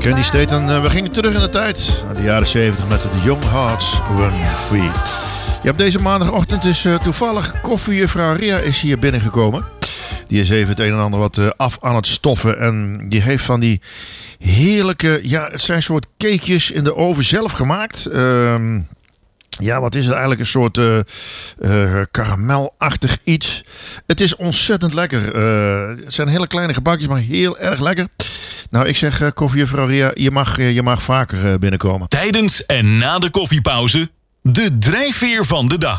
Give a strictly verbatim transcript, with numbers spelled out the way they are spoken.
Candy State en uh, we gingen terug in de tijd. Naar de jaren zeventig met de Young Hearts Run Free. Ja, op deze maandagochtend is uh, toevallig koffiejuffrouw Ria is hier binnengekomen. Die is even het een en ander wat uh, af aan het stoffen. En die heeft van die heerlijke, ja, het zijn soort cakejes in de oven zelf gemaakt. Uh, ja, wat is het eigenlijk? Een soort uh, uh, karamelachtig iets. Het is ontzettend lekker. Uh, het zijn hele kleine gebakjes, maar heel erg lekker. Nou, ik zeg uh, koffiejuffrouw Ria, je mag, uh, je mag vaker uh, binnenkomen. Tijdens en na de koffiepauze, de drijfveer van de dag.